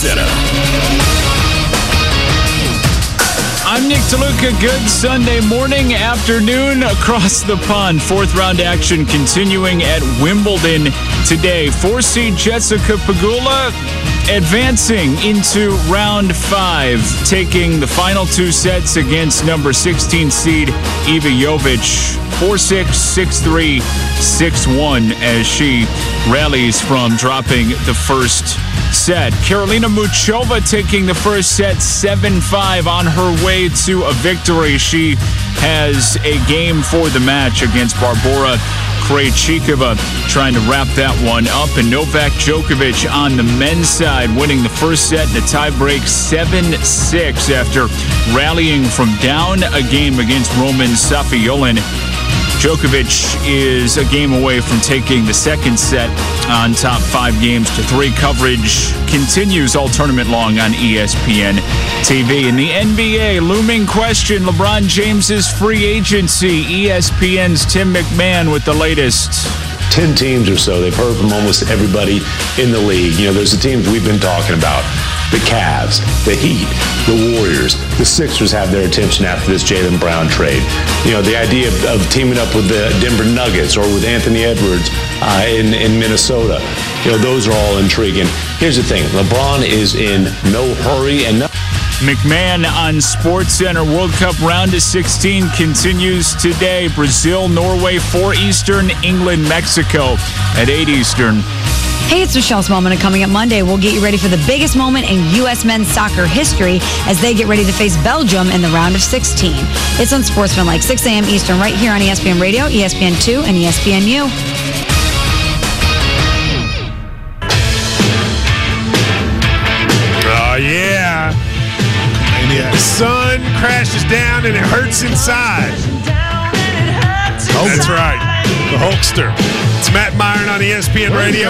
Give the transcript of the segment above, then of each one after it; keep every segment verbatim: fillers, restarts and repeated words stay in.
Center. I'm Nick DeLuca. Good Sunday morning, afternoon across the pond. Fourth round action continuing at Wimbledon today. Four seed Jessica Pegula advancing into round five, taking the final two sets against number sixteen seed Iva Jovic. four six, six three, six one as she rallies from dropping the first set. Karolina Muchova taking the first set seven five on her way to a victory. She has a game for the match against Barbora Krejcikova, trying to wrap that one up. And Novak Djokovic on the men's side winning the first set in a tiebreak seven six after rallying from down a game against Roman Safiullin. Djokovic is a game away from taking the second set on top five games to three. Coverage continues all tournament long on E S P N T V. In the N B A, looming question, LeBron James's free agency. E S P N's Tim McMahon with the latest. Ten teams or so. They've heard from almost everybody in the league. You know, there's the teams we've been talking about. The Cavs, the Heat, the Warriors, the Sixers have their attention after this Jaylen Brown trade. You know, the idea of, of teaming up with the Denver Nuggets or with Anthony Edwards uh, in, in Minnesota, you know, those are all intriguing. Here's the thing. LeBron is in no hurry and no... McMahon on SportsCenter. World Cup round of sixteen continues today. Brazil, Norway, four Eastern. England, Mexico at eight Eastern. Hey, it's Michelle Smallman, and coming up Monday, we'll get you ready for the biggest moment in U S men's soccer history as they get ready to face Belgium in the round of sixteen. It's on Sportsman like six a.m. Eastern right here on E S P N Radio, E S P N two, and E S P N U. Oh, yeah. Yeah. The sun crashes down and it hurts inside. Oh, that's right. The Hulkster. It's Matt Myron on E S P N Radio.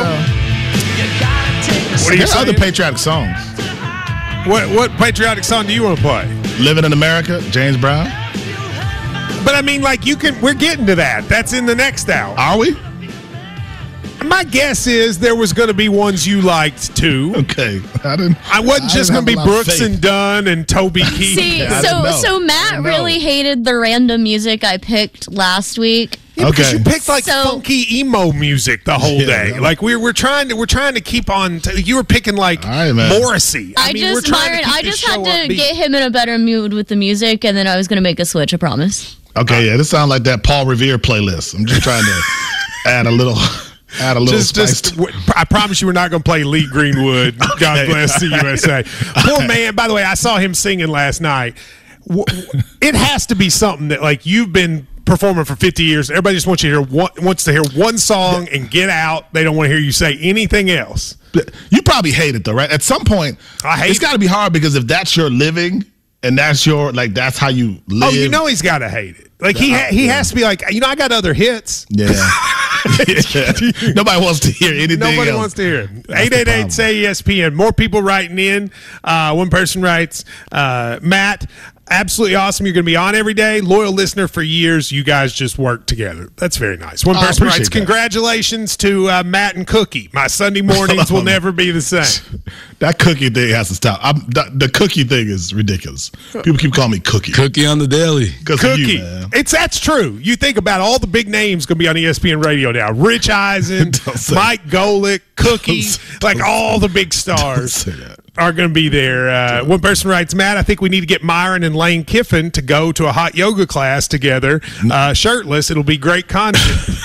What are you saying? Other patriotic songs. What what patriotic song do you want to play? Living in America, James Brown. But I mean, like, you can. We're getting to that. That's in the next hour. Are we? My guess is there was going to be ones you liked too. Okay, I didn't. I wasn't I just going to be Brooks and Dunn and Toby Keith. See, Yeah, so so Matt really hated the random music I picked last week. Yeah, because Okay. you picked like So- funky emo music the whole Yeah, day. no. Like we're we're trying to we're trying to keep on. T- you were picking like All right, man. Morrissey. I, mean, just we're trying Myron, to keep I this just had show to upbeat. get him in a better mood with the music, and then I was going to make a switch. I promise. Okay, yeah, this sounds like that Paul Revere playlist. I'm just trying to add a little, add a little Just, spice. just, to- w- I promise you, we're not going to play Lee Greenwood. God bless the U S A. Poor man. By the way, I saw him singing last night. W- w- It has to be something that, like, you've been performing for fifty years. Everybody just wants you to hear one, wants to hear one song and get out. They don't want to hear you say anything else. You probably hate it though, right? At some point, I hate it's got to be hard because if that's your living and that's your like that's how you live. Oh, you know he's got to hate it. Like he ha- he Yeah. has to be like, you know, I got other hits. Yeah. Yeah. Nobody wants to hear anything Nobody else. wants to hear it. That's eight the eight eight problem. say E S P N. More people writing in. Uh, one person writes, uh, Matt, absolutely awesome. You're going to be on every day. Loyal listener for years. You guys just work together. That's very nice. One Oh, I person appreciate writes, that. congratulations to uh, Matt and Cookie. My Sunday mornings will never be the same. That cookie thing has to stop. I'm, the, the cookie thing is ridiculous. People keep calling me Cookie. Cookie on the daily. Because of Cookie. you, man. It's that's true. You think about all the big names going to be on E S P N Radio now. Rich Eisen, Don't say- Mike Golick, Cookie, Don't- like don't- all the big stars say that. are going to be there. Uh, one person writes, Matt, I think we need to get Myron and Lane Kiffin to go to a hot yoga class together, uh, shirtless. It'll be great content.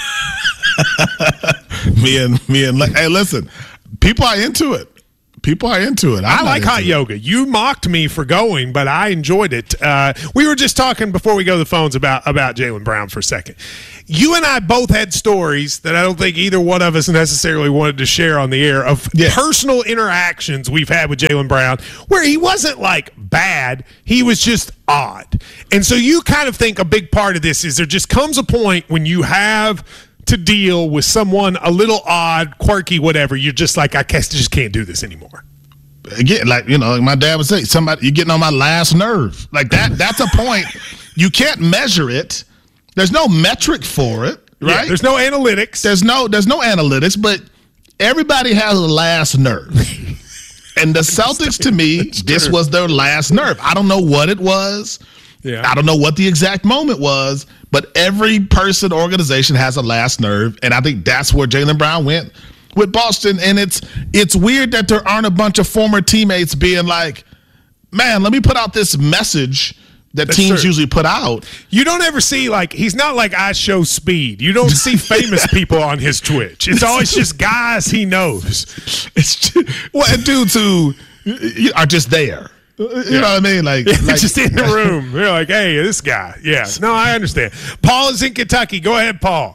me and me and hey, listen, people are into it. People are into it. I'm I not like into hot it. yoga. You mocked me for going, but I enjoyed it. Uh, we were just talking before we go to the phones about, about Jaylen Brown for a second. You and I both had stories that I don't think either one of us necessarily wanted to share on the air of Yeah. personal interactions we've had with Jaylen Brown where he wasn't like bad. He was just odd. And so you kind of think a big part of this is there just comes a point when you have to deal with someone a little odd, quirky, whatever. You're just like, I guess I just can't do this anymore. Again, like you know, like my dad would say, somebody you're getting on my last nerve. Like that. That's a point. You can't measure it. There's no metric for it, Yeah, right? there's no analytics. There's no there's no analytics, but everybody has a last nerve. And the Celtics, to me, this was their last nerve. I don't know what it was. Yeah. I don't know what the exact moment was, but every person, organization has a last nerve, and I think that's where Jaylen Brown went with Boston. And it's it's weird that there aren't a bunch of former teammates being like, man, let me put out this message that That's teams true. usually put out. You don't ever see, like, he's not like I Show Speed. You don't see famous people on his Twitch. It's always just guys he knows. It's just, well, and dudes who are just there. You Yeah. know what I mean? Like, like just in the room. They're like, hey, this guy. Yeah. No, I understand. Paul is in Kentucky. Go ahead, Paul.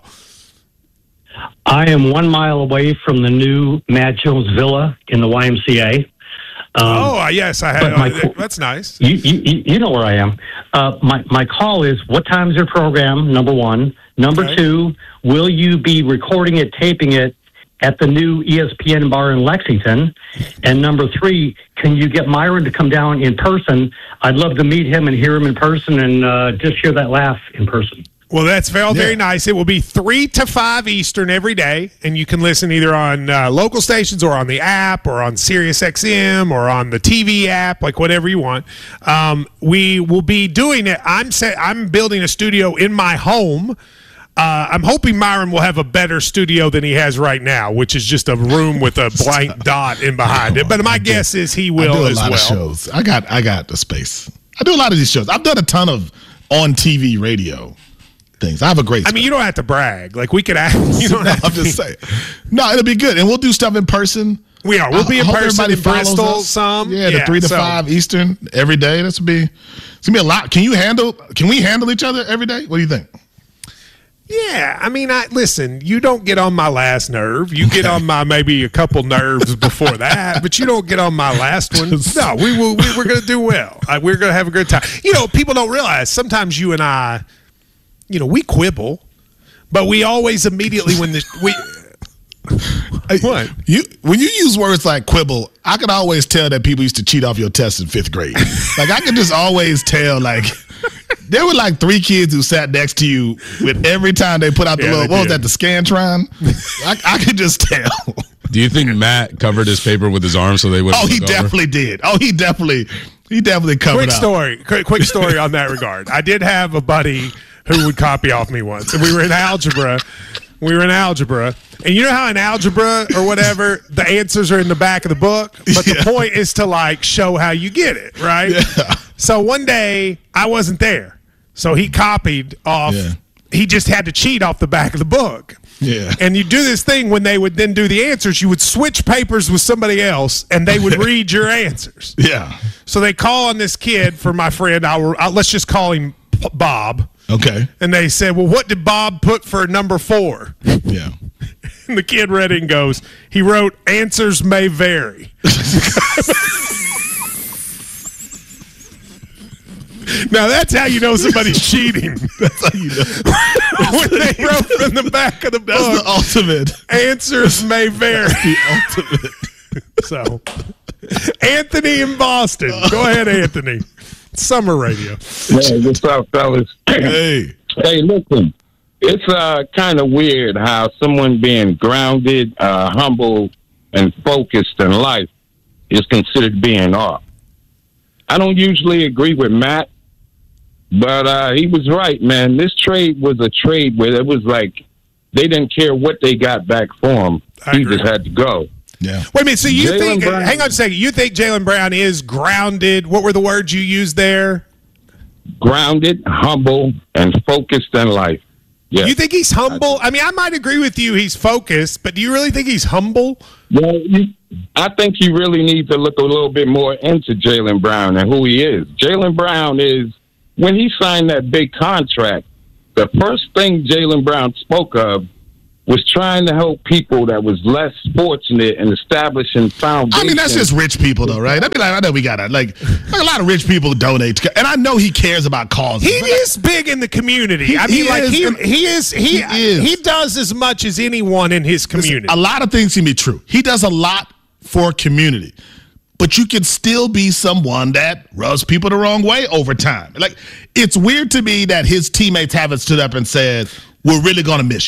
I am one mile away from the new Matt Jones Villa in the Y M C A. Um, oh, yes, I have. but my- Oh, that's nice. You, you, you know where I am. Uh, my, my call is, what time is your program, number one? Number Okay. two, will you be recording it, taping it at the new E S P N bar in Lexington? And number three, can you get Myron to come down in person? I'd love to meet him and hear him in person and uh, just hear that laugh in person. Well, that's very, very Yeah. nice. It will be three to five Eastern every day, and you can listen either on uh, local stations or on the app or on Sirius X M or on the T V app, like whatever you want. Um, we will be doing it. I'm set, I'm building a studio in my home. Uh, I'm hoping Myron will have a better studio than he has right now, which is just a room with a blank dot in behind it. But my guess is he I will do a as lot well. of shows. I got I got the space. I do a lot of these shows. I've done a ton of on T V radio things. I have a great I mean, you don't have to brag. Like we could act. You don't no, have to I'm just saying. No, it'll be good. And we'll do stuff in person. We are. We'll be I in hope person everybody in follows Bristol us. some. Yeah, the three to so- five Eastern every day. That's be it's gonna be a lot. Can you handle can we handle each other every day? What do you think? Yeah, I mean, I listen. You don't get on my last nerve. You get on my maybe a couple nerves before that, but you don't get on my last one. No, we will. We, we're going to do well. Uh, we're going to have a good time. You know, people don't realize sometimes you and I, you know, we quibble, but we always immediately when the we. What? You when you use words like quibble, I could always tell that people used to cheat off your tests in fifth grade. Like I could just always tell. Like there were like three kids who sat next to you with every time they put out the Yeah, little they what was did. that the Scantron? I, I could just tell. Do you think Matt covered his paper with his arm so they wouldn't? Oh, he look over? definitely did. Oh, he definitely he definitely covered Quick up. story. Quick, quick story on that regard. I did have a buddy who would copy off me once, and we were in algebra. We were in algebra, and you know how in algebra or whatever the answers are in the back of the book, but Yeah. the point is to like show how you get it, right? Yeah. So one day I wasn't there, so he copied off. Yeah. He just had to cheat off the back of the book. Yeah. And you do this thing when they would then do the answers, you would switch papers with somebody else, and they would read your answers. Yeah. So they call on this kid for my friend. I'll, I'll, let's just call him P- Bob. Okay. And they said, well, what did Bob put for number four? Yeah. And the kid read it and goes, he wrote, answers may vary. Now, that's how you know somebody's cheating. That's how you know. When they wrote from the back of the That's book, the ultimate. answers may vary. The ultimate. So, Anthony in Boston. Go ahead, Anthony. Summer radio. Hey, what's up, fellas? Hey. Hey, listen, it's uh, kind of weird how someone being grounded, uh, humble, and focused in life is considered being off. I don't usually agree with Matt, but uh, he was right, man. This trade was a trade where it was like they didn't care what they got back for him. I He agree. just had to go. Yeah. Wait a minute. So you Jaylen think? Brown. Hang on a second. You think Jaylen Brown is grounded? What were the words you used there? Grounded, humble, and focused in life. Yeah. You think he's humble? I mean, I might agree with you. He's focused, but do you really think he's humble? Well, you, I think you really need to look a little bit more into Jaylen Brown and who he is. Jaylen Brown is, when he signed that big contract, the first thing Jaylen Brown spoke of was trying to help people that was less fortunate and establishing foundations. I mean, that's just rich people, though, right? I mean, like, I know we got to, like, like, a lot of rich people donate. To, and I know he cares about causes. He but- is big in the community. He- I mean, he like is, he and- he is he He is. he does as much as anyone in his community. A lot of things can be true. He does a lot for community, but you can still be someone that rubs people the wrong way over time. Like, it's weird to me that his teammates haven't stood up and said, "We're really going to miss you."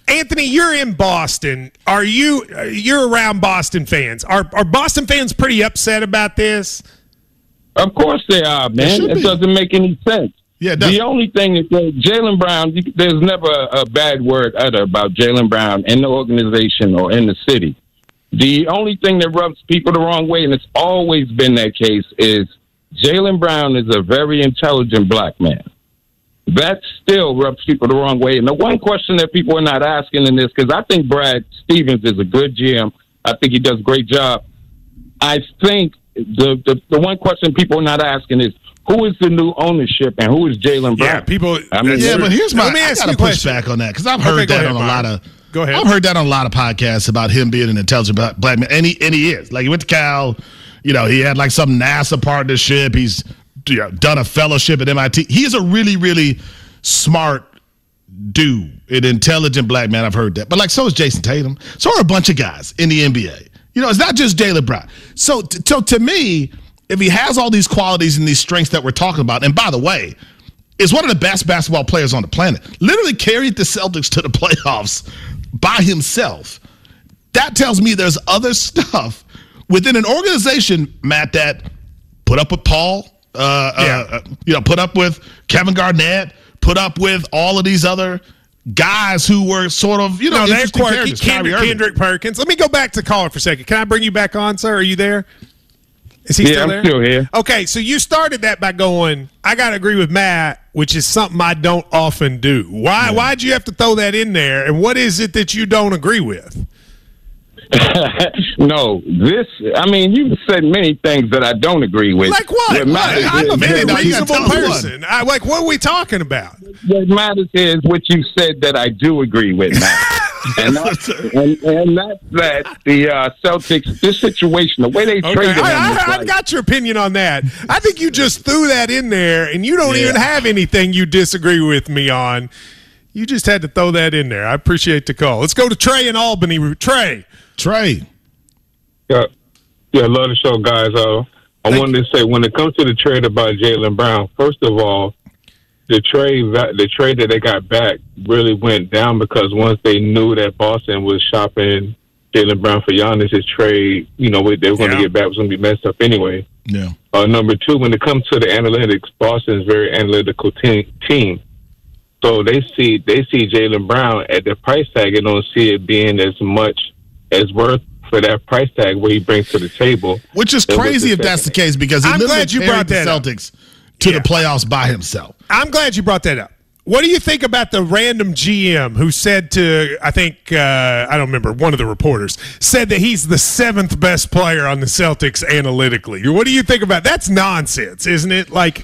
Anthony, you're in Boston. Are you? You're around Boston fans. Are are Boston fans pretty upset about this? Of course they are, man. It, it doesn't make any sense. Yeah, the only thing is that Jaylen Brown, there's never a bad word uttered about Jaylen Brown in the organization or in the city. The only thing that rubs people the wrong way, and it's always been that case, is Jaylen Brown is a very intelligent black man. That still rubs people the wrong way. And the one question that people are not asking in this, because I think Brad Stevens is a good G M. I think he does a great job. I think the, the, the one question people are not asking is, who is the new ownership and who is Jaylen Brown? Yeah, people. I mean, yeah, but here's my. Let me ask I gotta push question. back on that because I've heard okay, that ahead, on a Mark. lot of. Go ahead. I've heard that on a lot of podcasts about him being an intelligent black man, and he and he is. Like he went to Cal, you know, he had like some NASA partnership. He's you know, done a fellowship at M I T. He is a really, really smart dude, an intelligent black man. I've heard that, but like so is Jason Tatum. So are a bunch of guys in the N B A. You know, it's not just Jaylen Brown. So, t- so to me. If he has all these qualities and these strengths that we're talking about, and by the way, is one of the best basketball players on the planet, literally carried the Celtics to the playoffs by himself. That tells me there's other stuff within an organization, Matt, that put up with Paul, uh, yeah. uh, you know, put up with Kevin Garnett, put up with all of these other guys who were sort of, you know, no, they're quirky. Kendrick, Kendrick Perkins. Let me go back to caller for a second. Can I bring you back on, sir? Are you there? Is he yeah, still there? I'm still here. Okay, so you started that by going, I got to agree with Matt, which is something I don't often do. Why? Yeah. Why'd you have to throw that in there? And what is it that you don't agree with? No, this, I mean, you've said many things that I don't agree with. Like what? what? I'm a very reasonable person. I, like, what are we talking about? What matters is what you said that I do agree with, Matt. and, that's, and, and that's that the uh, Celtics, this situation, the way they okay. traded him. I, I, I've like, got your opinion on that. I think you just threw that in there, and you don't yeah. even have anything you disagree with me on. You just had to throw that in there. I appreciate the call. Let's go to Trey in Albany. Trey. Trey. Yeah, yeah, love the show, guys. Uh, I Thank wanted you. to say, when it comes to the trade about Jaylen Brown, first of all, the trade the trade that they got back really went down because once they knew that Boston was shopping Jaylen Brown for Giannis, his trade, you know, they were going to yeah. get back was going to be messed up anyway. Yeah. Uh, number two, when it comes to the analytics, Boston is a very analytical te- team. So they see they see Jaylen Brown at the price tag and don't see it being as much as worth for that price tag what he brings to the table. Which is crazy if that's the case because he I'm literally glad you carried brought the that Celtics up. to yeah. the playoffs by himself. I'm glad you brought that up. What do you think about the random G M who said to, I think, uh, I don't remember, one of the reporters, said that he's the seventh best player on the Celtics analytically? What do you think about that? That's nonsense, isn't it? Like,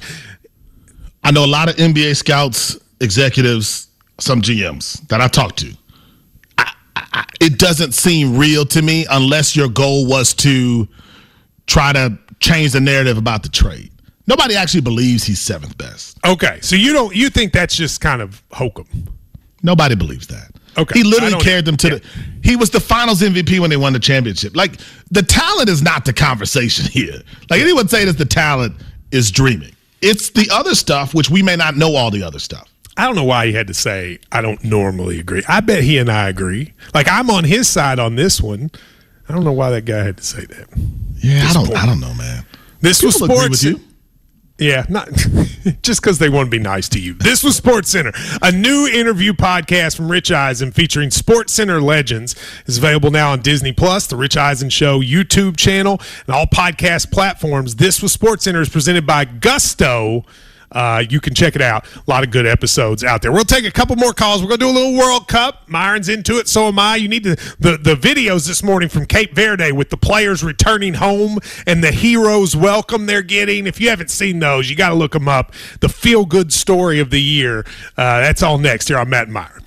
I know a lot of N B A scouts, executives, some G Ms that I talked to. I, I, it doesn't seem real to me unless your goal was to try to change the narrative about the trade. Nobody actually believes he's seventh best. Okay, so you don't you think that's just kind of hokum? Nobody believes that. Okay, he literally carried them to yeah. the. He was the Finals M V P when they won the championship. Like the talent is not the conversation here. Like anyone saying that the talent is dreaming. It's the other stuff which we may not know all the other stuff. I don't know why he had to say I don't normally agree. I bet he and I agree. Like I'm on his side on this one. I don't know why that guy had to say that. Yeah, I don't. I don't know, man. This People was sports. Agree with you. Yeah, not just because they want to be nice to you. This was Sports Center, a new interview podcast from Rich Eisen featuring Sports Center legends. Is available now on Disney Plus, the Rich Eisen Show YouTube channel, and all podcast platforms. This was Sports Center is presented by Gusto. Uh, you can check it out. A lot of good episodes out there. We'll take a couple more calls. We're going to do a little World Cup. Myron's into it. So am I. You need to, the, the videos this morning from Cape Verde with the players returning home and the heroes welcome they're getting. If you haven't seen those, you got to look them up. The feel-good story of the year. Uh, that's all next here on Matt and Myron.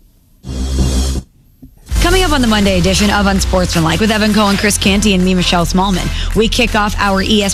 Coming up on the Monday edition of Unsportsmanlike with Evan Cohen, Chris Canty, and me, Michelle Smallman, we kick off our E S